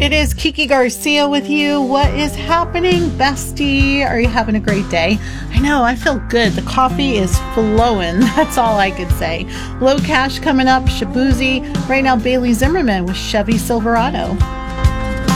It is Kiki Garcia with you. What is happening, bestie? Are you having a great day? I know, I feel good. The coffee is flowing. That's all I could say. Low Cash coming up, Shabuzi. Right now, Bailey Zimmerman with Chevy Silverado.